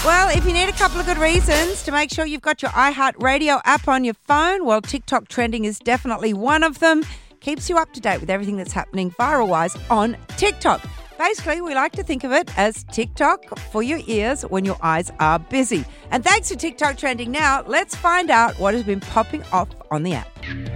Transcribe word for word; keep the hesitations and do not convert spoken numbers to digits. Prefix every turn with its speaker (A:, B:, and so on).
A: Well, if you need a couple of good reasons to make sure you've got your iHeartRadio app on your phone, well, TikTok trending is definitely one of them. Keeps you up to date with everything that's happening viral-wise on TikTok. Basically, we like to think of it as TikTok for your ears when your eyes are busy. And thanks to TikTok trending now, let's find out what has been popping off on the app.